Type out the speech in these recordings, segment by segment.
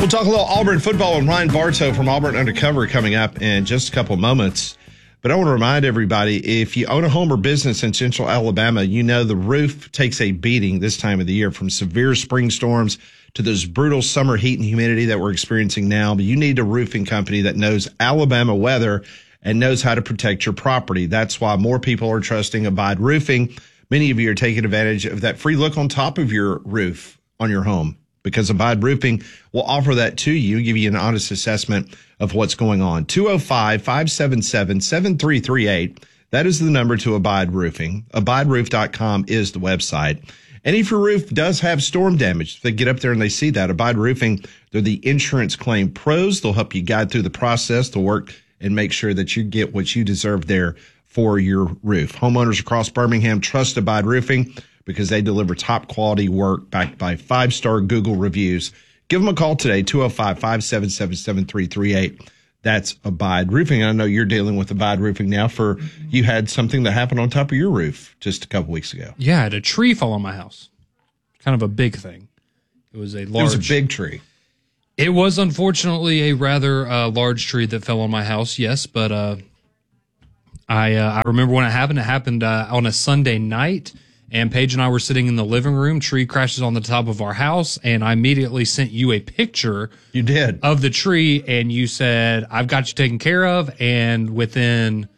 We'll talk a little Auburn football with Ryan Bartow from Auburn Undercover coming up in just a couple of moments. But I want to remind everybody, if you own a home or business in Central Alabama, you know the roof takes a beating this time of the year, from severe spring storms to those brutal summer heat and humidity that we're experiencing now. But you need a roofing company that knows Alabama weather and knows how to protect your property. That's why more people are trusting Abide Roofing. Many of you are taking advantage of that free look on top of your roof on your home, because Abide Roofing will offer that to you, give you an honest assessment of what's going on. 205-577-7338. That is the number to Abide Roofing. AbideRoof.com is the website. And if your roof does have storm damage, if they get up there and they see that, Abide Roofing, they're the insurance claim pros. They'll help you guide through the process. They'll work and make sure that you get what you deserve there for your roof. Homeowners across Birmingham trust Abide Roofing because they deliver top quality work backed by 5-star Google reviews. Give them a call today, 205-577-7338. That's Abide Roofing. I know you're dealing with Abide Roofing now. You had something that happened on top of your roof just a couple weeks ago. Yeah, I had a tree fall on my house. Kind of a big thing. It was a big tree. It was unfortunately a rather large tree that fell on my house, yes, but I remember when it happened. It happened on a Sunday night, and Paige and I were sitting in the living room. Tree crashes on the top of our house, and I immediately sent you a picture. You did. Of the tree, and you said, I've got you taken care of, and within,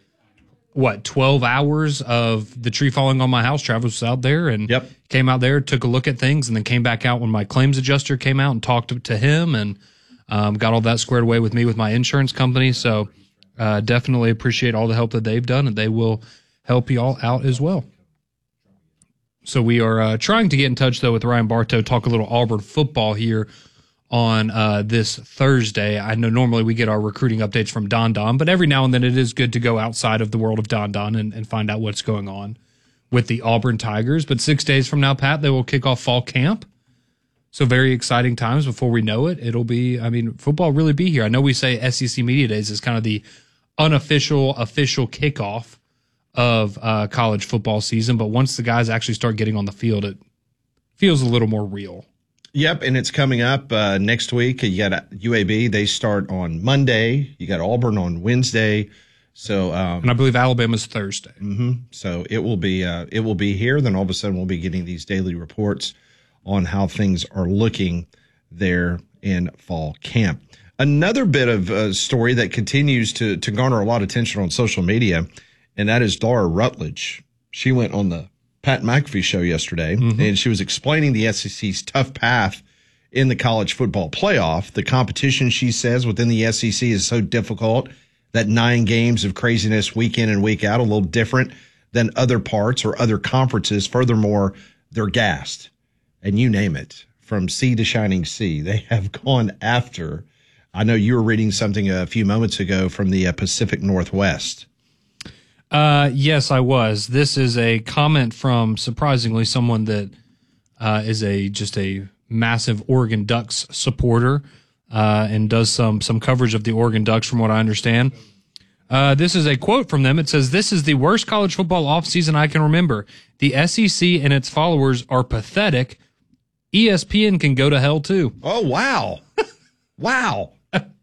12 hours of the tree falling on my house, Travis was out there and came out there, took a look at things, and then came back out when my claims adjuster came out and talked to him and got all that squared away with me with my insurance company. So definitely appreciate all the help that they've done, and they will help you all out as well. So we are trying to get in touch, though, with Ryan Bartow, talk a little Auburn football here on this Thursday. I know normally we get our recruiting updates from Don Don, but every now and then it is good to go outside of the world of Don Don and find out what's going on with the Auburn Tigers. But 6 days from now, Pat, they will kick off fall camp. So very exciting times. Before we know it, it'll be, football really be here. I know we say SEC Media Days is kind of the official kickoff of college football season, but once the guys actually start getting on the field, it feels a little more real. Yep, and it's coming up next week. You got UAB. They start on Monday. You got Auburn on Wednesday. So, and I believe Alabama's Thursday. Mm-hmm. So it will be here. Then all of a sudden we'll be getting these daily reports on how things are looking there in fall camp. Another bit of story that continues to garner a lot of attention on social media, and that is Laura Rutledge. She went on the Pat McAfee show yesterday, and she was explaining the SEC's tough path in the college football playoff. The competition, she says, within the SEC is so difficult that 9 games of craziness week in and week out, a little different than other parts or other conferences. Furthermore, they're gassed, and you name it, from sea to shining sea. They have gone after. I know you were reading something a few moments ago from the Pacific Northwest. Yes, I was. This is a comment from, surprisingly, someone that is just a massive Oregon Ducks supporter and does some coverage of the Oregon Ducks, from what I understand. This is a quote from them. It says, "This is the worst college football offseason I can remember. The SEC and its followers are pathetic. ESPN can go to hell, too." Oh, wow. Wow.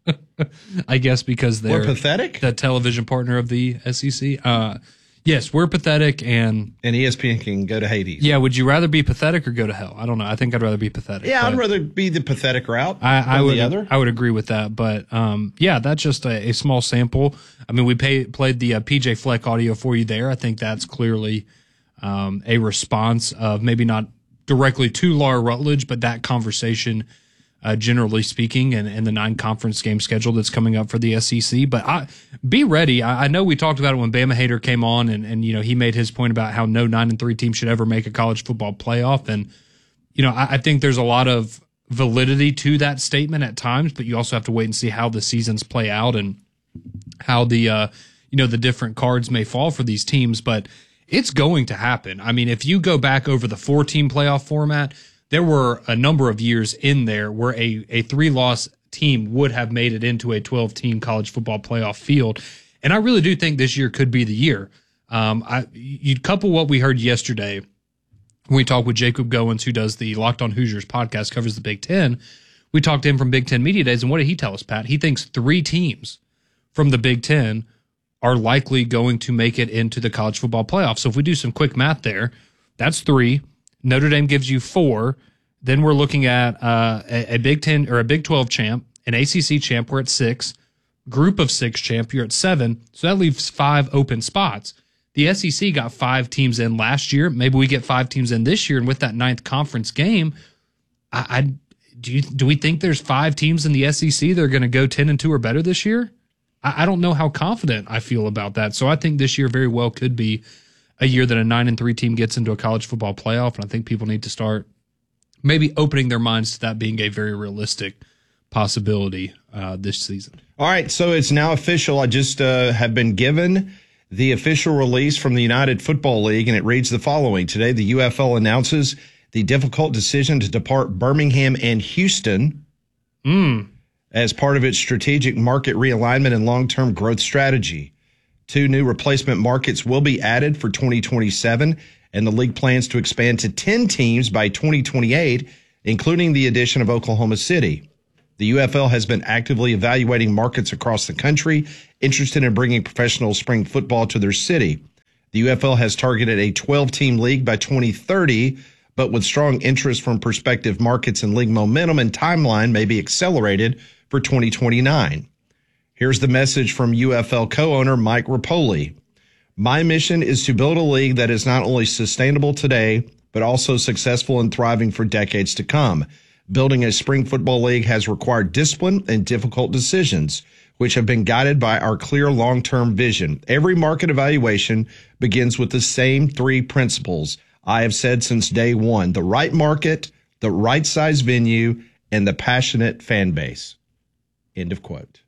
I guess because they're pathetic, the television partner of the SEC. Yes, we're pathetic, and ESPN can go to Hades. Yeah, would you rather be pathetic or go to hell? I don't know. I think I'd rather be pathetic. Yeah, I'd rather be the pathetic route. I would agree with that, but yeah, that's just a small sample. I mean, we played the PJ Fleck audio for you there. I think that's clearly a response of maybe not directly to Laura Rutledge, but that conversation. Generally speaking, and the 9 conference game schedule that's coming up for the SEC. But be ready. I know we talked about it when Bama Hater came on, and he made his point about how no 9-3 team should ever make a college football playoff. And I think there's a lot of validity to that statement at times, but you also have to wait and see how the seasons play out and how the the different cards may fall for these teams. But it's going to happen. I mean, if you go back over the 4-team playoff format, there were a number of years in there where a 3-loss team would have made it into a 12-team college football playoff field. And I really do think this year could be the year. You'd couple what we heard yesterday when we talked with Jacob Goins, who does the Locked On Hoosiers podcast, covers the Big Ten, We talked to him from Big Ten Media Days, and what did he tell us, Pat? He thinks 3 teams from the Big Ten are likely going to make it into the college football playoff. So if we do some quick math there, that's 3. Notre Dame gives you 4. Then we're looking at a Big Ten or a Big 12 champ, an ACC champ, we're at 6. Group of 6 champ, you're at 7. So that leaves 5 open spots. The SEC got 5 teams in last year. Maybe we get 5 teams in this year. And with that 9th conference game, do we think there's 5 teams in the SEC that are going to go 10-2 or better this year? I don't know how confident I feel about that. So I think this year very well could be a year that a 9-3 team gets into a college football playoff. And I think people need to start maybe opening their minds to that being a very realistic possibility this season. All right, so it's now official. I just have been given the official release from the United Football League, and it reads the following. Today, the UFL announces the difficult decision to depart Birmingham and Houston as part of its strategic market realignment and long-term growth strategy. 2 new replacement markets will be added for 2027, and the league plans to expand to 10 teams by 2028, including the addition of Oklahoma City. The UFL has been actively evaluating markets across the country interested in bringing professional spring football to their city. The UFL has targeted a 12-team league by 2030, but with strong interest from prospective markets and league momentum and timeline may be accelerated for 2029. Here's the message from UFL co-owner Mike Rapoli. My mission is to build a league that is not only sustainable today, but also successful and thriving for decades to come. Building a spring football league has required discipline and difficult decisions, which have been guided by our clear long-term vision. Every market evaluation begins with the same 3 principles I have said since day one: the right market, the right size venue, and the passionate fan base. End of quote.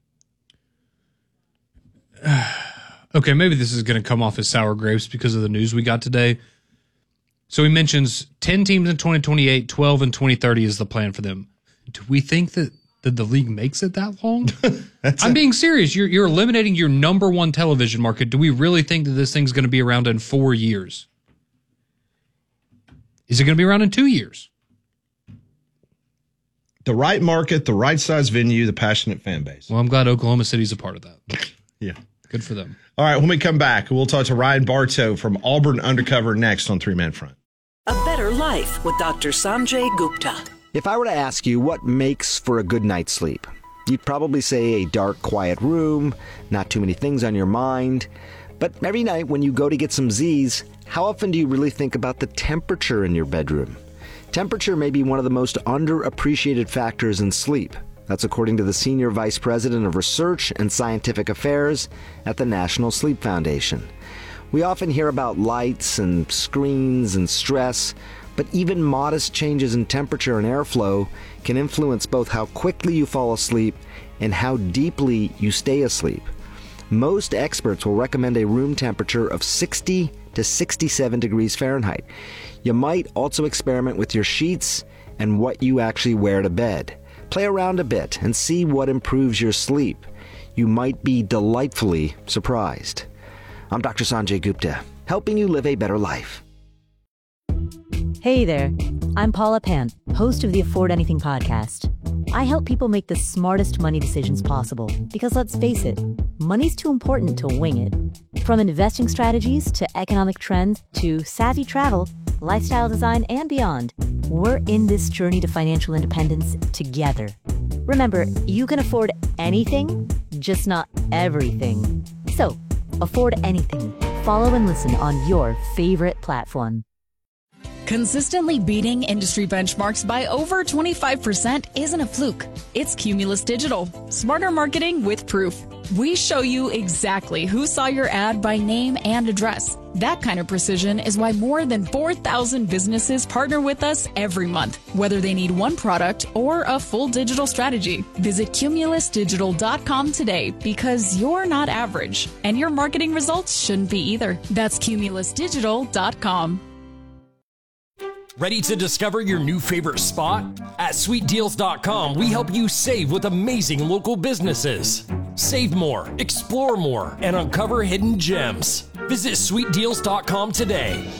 Okay, maybe this is going to come off as sour grapes because of the news we got today. So he mentions 10 teams in 2028, 12 in 2030 is the plan for them. Do we think that the league makes it that long? I'm being serious. You're eliminating your number 1 television market. Do we really think that this thing's going to be around in 4 years? Is it going to be around in 2 years? The right market, the right size venue, the passionate fan base. Well, I'm glad Oklahoma City's a part of that. Yeah. Good for them. All right, when we come back, we'll talk to Ryan Bartow from Auburn Undercover next on 3-Man Front. A Better Life with Dr. Sanjay Gupta. If I were to ask you what makes for a good night's sleep, you'd probably say a dark, quiet room, not too many things on your mind. But every night when you go to get some Z's, how often do you really think about the temperature in your bedroom? Temperature may be one of the most underappreciated factors in sleep. That's according to the Senior Vice President of Research and Scientific Affairs at the National Sleep Foundation. We often hear about lights and screens and stress, but even modest changes in temperature and airflow can influence both how quickly you fall asleep and how deeply you stay asleep. Most experts will recommend a room temperature of 60 to 67 degrees Fahrenheit. You might also experiment with your sheets and what you actually wear to bed. Play around a bit and see what improves your sleep. You might be delightfully surprised. I'm Dr. Sanjay Gupta, helping you live a better life. Hey there, I'm Paula Pant, host of the Afford Anything podcast. I help people make the smartest money decisions possible because let's face it, money's too important to wing it. From investing strategies to economic trends to savvy travel, lifestyle design, and beyond, we're in this journey to financial independence together. Remember, you can afford anything, just not everything. So, afford anything. Follow and listen on your favorite platform. Consistently beating industry benchmarks by over 25% isn't a fluke. It's Cumulus Digital. Smarter marketing with proof. We show you exactly who saw your ad by name and address. That kind of precision is why more than 4,000 businesses partner with us every month, whether they need one product or a full digital strategy. Visit cumulusdigital.com today because you're not average, and your marketing results shouldn't be either. That's cumulusdigital.com. Ready to discover your new favorite spot? At sweetdeals.com, we help you save with amazing local businesses. Save more, explore more, and uncover hidden gems. Visit sweetdeals.com today.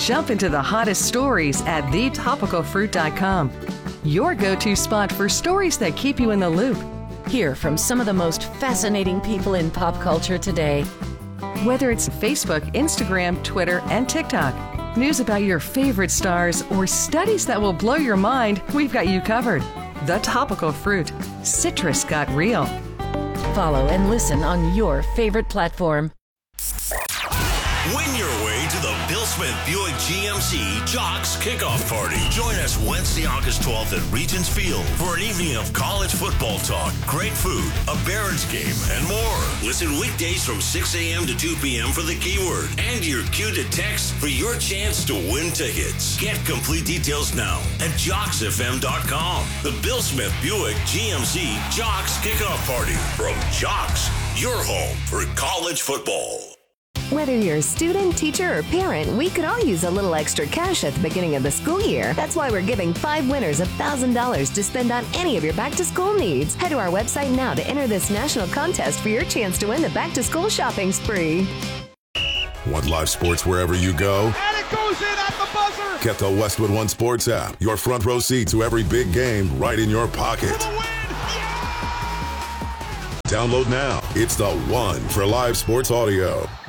Jump into the hottest stories at thetopicalfruit.com. Your go-to spot for stories that keep you in the loop. Hear from some of the most fascinating people in pop culture today. Whether it's Facebook, Instagram, Twitter, and TikTok, news about your favorite stars, or studies that will blow your mind, we've got you covered. The Topical Fruit. Citrus got real. Follow and listen on your favorite platform. Win your way to the Bill Smith Buick GMC Jocks Kickoff Party. Join us Wednesday, August 12th at Regents Field for an evening of college football talk, great food, a Barons game, and more. Listen weekdays from 6 a.m. to 2 p.m. for the keyword and your cue to text for your chance to win tickets. Get complete details now at JocksFM.com. The Bill Smith Buick GMC Jocks Kickoff Party from Jocks, your home for college football. Whether you're a student, teacher, or parent, we could all use a little extra cash at the beginning of the school year. That's why we're giving 5 winners $1,000 to spend on any of your back-to-school needs. Head to our website now to enter this national contest for your chance to win the back-to-school shopping spree. Want live sports wherever you go? And it goes in at the buzzer! Get the Westwood One Sports app. Your front row seat to every big game right in your pocket. For the win! Yeah! Download now. It's the one for live sports audio.